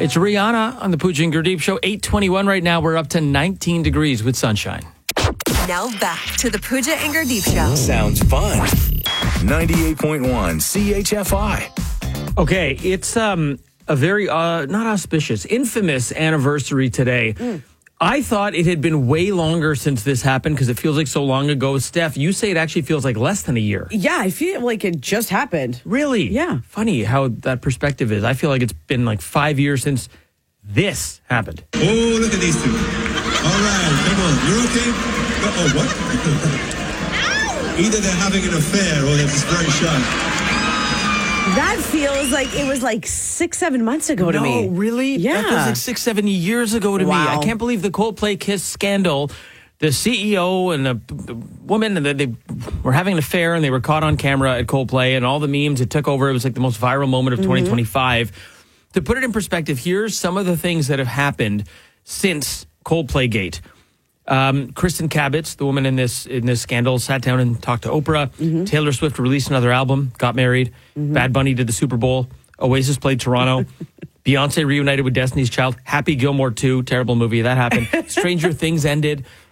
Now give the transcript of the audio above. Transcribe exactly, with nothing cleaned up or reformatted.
It's Rihanna on the Pooja and Gurdeep Show. eight twenty-one right now. We're up to nineteen degrees with sunshine. Now back to the Pooja and Gurdeep Show. Sounds fun. ninety-eight point one C H F I. Okay, it's um a very, uh not auspicious, infamous anniversary today. Mm. I thought it had been way longer since this happened because it feels like so long ago. Steph, you say it actually feels like less than a year. Yeah, I feel like it just happened. Really? Yeah. Funny how that perspective is. I feel like it's been like five years since this happened. Oh, look at these two. All right, come on. You're okay? Oh, what? Either they're having an affair or they're just very shy. That feels like it was like six, seven months ago to no, me. really? Yeah. That feels like six, seven years ago to Wow. me. I can't believe the Coldplay Kiss scandal. The C E O and the, the woman, they, they were having an affair and they were caught on camera at Coldplay and all the memes it took over. It was like the most viral moment of mm-hmm. twenty twenty-five. To put it in perspective, here's some of the things that have happened since Coldplay Gate. Um, Kristen Kavitz, the woman in this in this scandal, sat down and talked to Oprah. Mm-hmm. Taylor Swift released another album, got married. Mm-hmm. Bad Bunny did the Super Bowl. Oasis played Toronto. Beyonce reunited with Destiny's Child. Happy Gilmore two, terrible movie. That happened. Stranger Things ended.